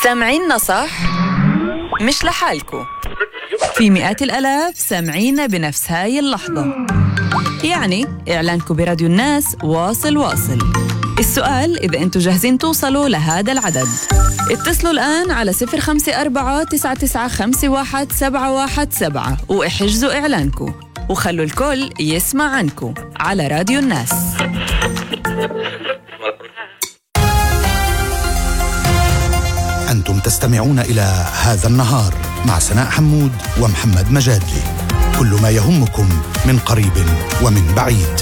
سامعيننا صح؟ مش لحالكو، في مئات الآلاف سامعينا بنفس هاي اللحظة. يعني إعلانكو براديو الناس واصل. السؤال إذا أنتوا جاهزين توصلوا لهذا العدد. اتصلوا الآن على 054-9951-717 واحجزوا إعلانكو وخلوا الكل يسمع عنكو على راديو الناس. أنتم تستمعون إلى هذا النهار مع سناء حمود ومحمد مجادلي، كل ما يهمكم من قريب ومن بعيد.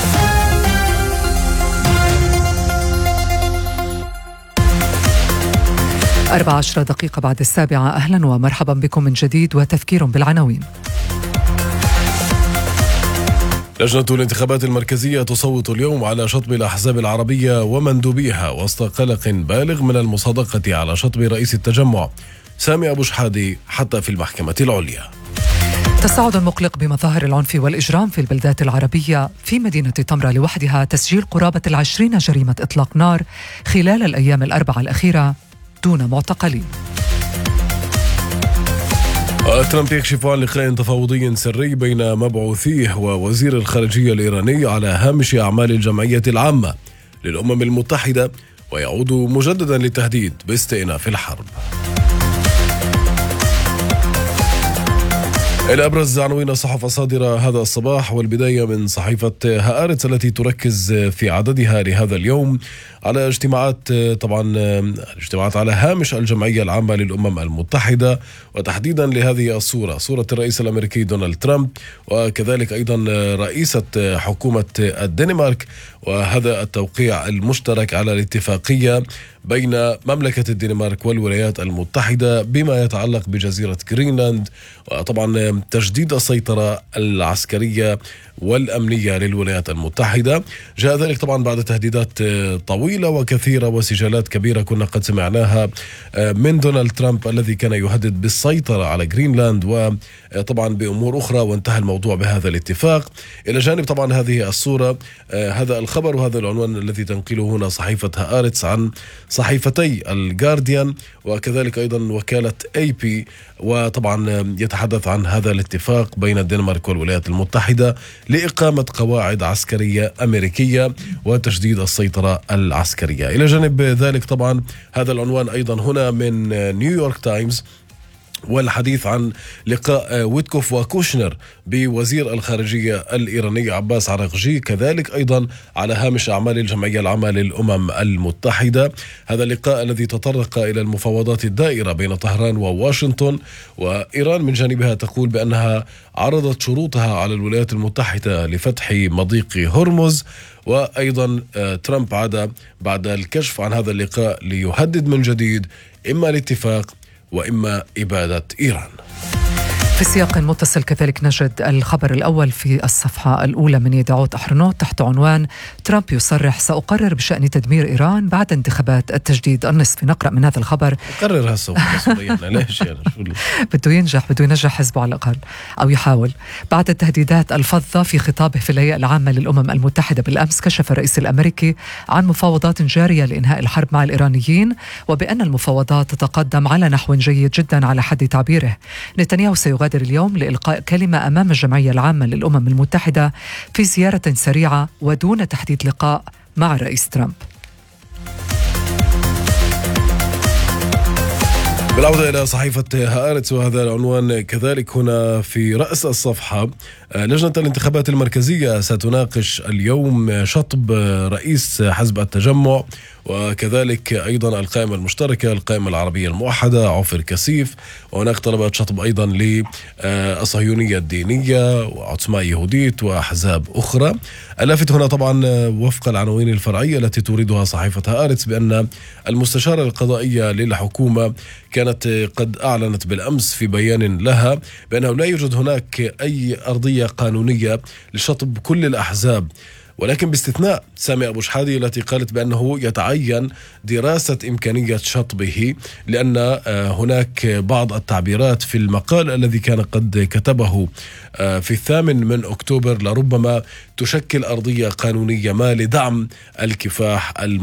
14 دقيقة بعد 7. أهلا ومرحبا بكم من جديد وتذكير بالعناوين. لجنة الانتخابات المركزية تصوت اليوم على شطب الأحزاب العربية ومندوبيها وسط قلق بالغ من المصادقة على شطب رئيس التجمع سامي أبو شحادة حتى في المحكمة العليا. تصاعد مقلق بمظاهر العنف والإجرام في البلدات العربية، في مدينة طمرة لوحدها تسجيل قرابة 20 جريمة إطلاق نار خلال الأيام الأربعة الأخيرة دون معتقلين. ترامب يكشف عن لقاء تفاوضي سري بين مبعوثيه ووزير الخارجية الإيراني على هامش أعمال الجمعية العامة للأمم المتحدة، ويعود مجددا للتهديد باستئناف الحرب. إلى أبرز عناوين الصحف الصادرة هذا الصباح، والبداية من صحيفة هآرتس التي تركز في عددها لهذا اليوم على اجتماعات على هامش الجمعية العامة للأمم المتحدة، وتحديدا لهذه الصورة، صورة الرئيس الأمريكي دونالد ترامب وكذلك أيضا رئيسة حكومة الدنمارك، وهذا التوقيع المشترك على الاتفاقية بين مملكة الدنمارك والولايات المتحدة بما يتعلق بجزيرة جرينلاند، وطبعا تجديد السيطرة العسكرية والأمنية للولايات المتحدة. جاء ذلك طبعا بعد تهديدات طويلة وكثيرة وسجالات كبيرة كنا قد سمعناها من دونالد ترامب الذي كان يهدد بالسيطرة على جرينلاند وطبعا بأمور أخرى، وانتهى الموضوع بهذا الاتفاق. إلى جانب طبعا هذه الصورة، هذا الخبر وهذا العنوان الذي تنقله هنا صحيفة هآرتس عن صحيفتي الجارديان وكذلك أيضا وكالة AP، وطبعا يتحدث عن هذا الاتفاق بين الدنمارك والولايات المتحدة لإقامة قواعد عسكرية أمريكية وتشديد السيطرة العسكرية. إلى جانب ذلك طبعا هذا العنوان أيضا هنا من نيويورك تايمز، والحديث عن لقاء ويتكوف وكوشنر بوزير الخارجية الإيراني عباس عراقجي، كذلك أيضا على هامش أعمال الجمعية العامة للأمم المتحدة. هذا اللقاء الذي تطرق إلى المفاوضات الدائرة بين طهران وواشنطن، وإيران من جانبها تقول بأنها عرضت شروطها على الولايات المتحدة لفتح مضيق هرمز، وأيضا ترامب عاد بعد الكشف عن هذا اللقاء ليهدد من جديد إما الاتفاق وإما إبادة إيران. في سياق متصل كذلك نجد الخبر الأول في الصفحة الأولى من يدعوت أحرنوت تحت عنوان ترامب يصرح سأقرر بشأن تدمير إيران بعد انتخابات التجديد النصفي. نقرأ من هذا الخبر. قرر ليش يعني بده ينجح حزبه على الأقل أو يحاول. بعد التهديدات الفظة في خطابه في الهيئة العامة للأمم المتحدة بالأمس، كشف الرئيس الأمريكي عن مفاوضات جارية لإنهاء الحرب مع الإيرانيين، وبأن المفاوضات تتقدم على نحو جيد جدا على حد تعبيره. نتنياهو سيغادر اليوم لإلقاء كلمة أمام الجمعية العامة للأمم المتحدة في زيارة سريعة ودون تحديد لقاء مع الرئيس ترامب. بالعودة إلى صحيفة هآرتس وهذا العنوان كذلك هنا في رأس الصفحة، لجنة الانتخابات المركزية ستناقش اليوم شطب رئيس حزب التجمع وكذلك أيضا القائمة المشتركة، القائمة العربية الموحدة عوفر كسيف، وهناك طلبات شطب أيضا للصهيونية الدينية وعتماء يهوديت وأحزاب أخرى. اللافت هنا طبعا وفق العناوين الفرعية التي توردها صحيفة هآرتس بأن المستشارة القضائية للحكومة كانت قد أعلنت بالأمس في بيان لها بأنه لا يوجد هناك أي أرضية قانونية لشطب كل الأحزاب، ولكن باستثناء سامي أبو شحادة التي قالت بأنه يتعين دراسة إمكانية شطبه، لأن هناك بعض التعبيرات في المقال الذي كان قد كتبه في 8 أكتوبر لربما تشكل أرضية قانونية ما لدعم الكفاح